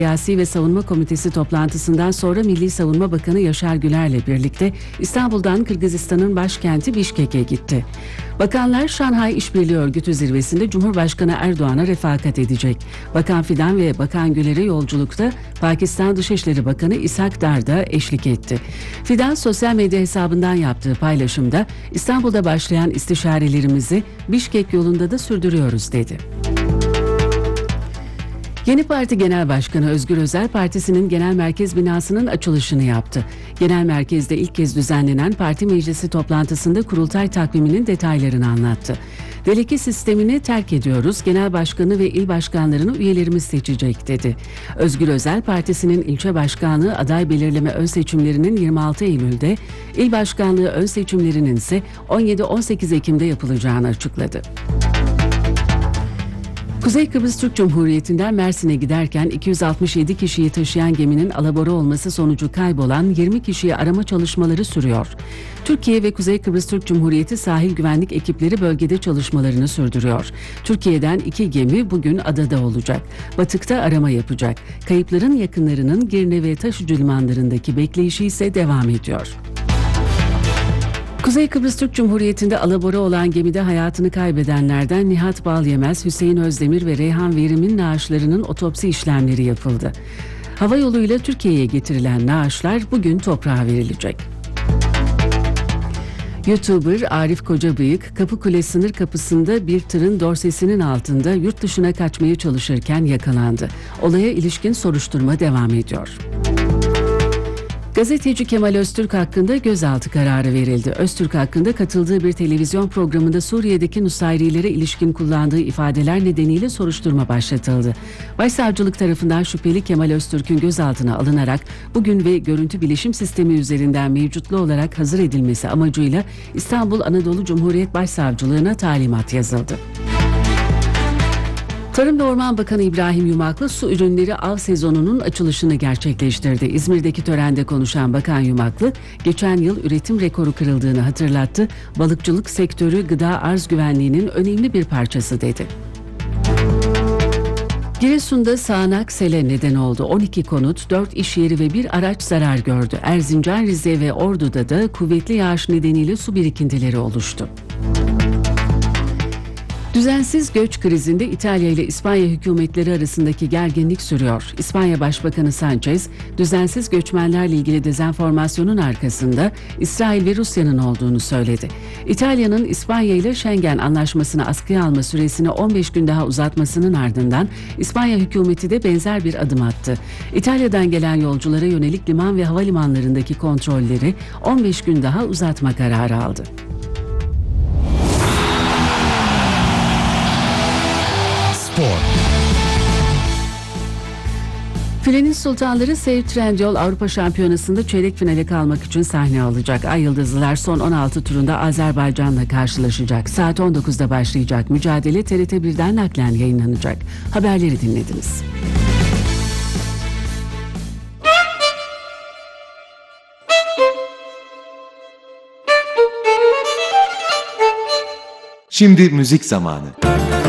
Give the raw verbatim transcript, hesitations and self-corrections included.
Siyasi ve Savunma Komitesi toplantısından sonra Milli Savunma Bakanı Yaşar Güler'le birlikte İstanbul'dan Kırgızistan'ın başkenti Bişkek'e gitti. Bakanlar Şanghay İşbirliği Örgütü zirvesinde Cumhurbaşkanı Erdoğan'a refakat edecek. Bakan Fidan ve Bakan Güler'e yolculukta Pakistan Dışişleri Bakanı İshak Dar da eşlik etti. Fidan sosyal medya hesabından yaptığı paylaşımda İstanbul'da başlayan istişarelerimizi Bişkek yolunda da sürdürüyoruz dedi. Yeni Parti Genel Başkanı Özgür Özel, partisinin genel merkez binasının açılışını yaptı. Genel merkezde ilk kez düzenlenen parti meclisi toplantısında kurultay takviminin detaylarını anlattı. Delege sistemini terk ediyoruz, genel başkanı ve il başkanlarını üyelerimiz seçecek dedi. Özgür Özel, partisinin ilçe başkanlığı aday belirleme ön seçimlerinin yirmi altı Eylül'de, il başkanlığı ön seçimlerinin ise on yedi on sekiz Ekim'de yapılacağını açıkladı. Kuzey Kıbrıs Türk Cumhuriyeti'nden Mersin'e giderken iki yüz altmış yedi kişiyi taşıyan geminin alabora olması sonucu kaybolan yirmi kişiyi arama çalışmaları sürüyor. Türkiye ve Kuzey Kıbrıs Türk Cumhuriyeti sahil güvenlik ekipleri bölgede çalışmalarını sürdürüyor. Türkiye'den iki gemi bugün adada olacak. Batık'ta arama yapacak. Kayıpların yakınlarının Girne ve Taşucu limanlarındaki bekleyişi ise devam ediyor. Kuzey Kıbrıs Türk Cumhuriyeti'nde alabora olan gemide hayatını kaybedenlerden Nihat Balyemez, Hüseyin Özdemir ve Reyhan Verim'in naaşlarının otopsi işlemleri yapıldı. Hava yoluyla Türkiye'ye getirilen naaşlar bugün toprağa verilecek. YouTuber Arif Kocabıyık, Kapıkule sınır kapısında bir tırın dorsesinin altında yurt dışına kaçmaya çalışırken yakalandı. Olaya ilişkin soruşturma devam ediyor. Gazeteci Kemal Öztürk hakkında gözaltı kararı verildi. Öztürk hakkında katıldığı bir televizyon programında Suriye'deki Nusayrilere ilişkin kullandığı ifadeler nedeniyle soruşturma başlatıldı. Başsavcılık tarafından şüpheli Kemal Öztürk'ün gözaltına alınarak bugün ve görüntü bilişim sistemi üzerinden mevcutlu olarak hazır edilmesi amacıyla İstanbul Anadolu Cumhuriyet Başsavcılığına talimat yazıldı. Tarım ve Orman Bakanı İbrahim Yumaklı su ürünleri av sezonunun açılışını gerçekleştirdi. İzmir'deki törende konuşan Bakan Yumaklı, geçen yıl üretim rekoru kırıldığını hatırlattı. Balıkçılık sektörü gıda arz güvenliğinin önemli bir parçası dedi. Giresun'da sağanak sele neden oldu. on iki konut, dört iş yeri ve bir araç zarar gördü. Erzincan, Rize ve Ordu'da da kuvvetli yağış nedeniyle su birikintileri oluştu. Düzensiz göç krizinde İtalya ile İspanya hükümetleri arasındaki gerginlik sürüyor. İspanya Başbakanı Sanchez, düzensiz göçmenlerle ilgili dezenformasyonun arkasında İsrail ve Rusya'nın olduğunu söyledi. İtalya'nın İspanya ile Schengen anlaşmasını askıya alma süresini on beş gün daha uzatmasının ardından İspanya hükümeti de benzer bir adım attı. İtalya'dan gelen yolculara yönelik liman ve havalimanlarındaki kontrolleri on beş gün daha uzatma kararı aldı. Filenin Sultanları Save Trendyol Avrupa Şampiyonası'nda çeyrek finale kalmak için sahne alacak. Ay Yıldızlılar son on altı turunda Azerbaycan'la karşılaşacak. Saat on dokuzda başlayacak mücadele T R T birden naklen yayınlanacak. Haberleri dinlediniz. Şimdi müzik zamanı.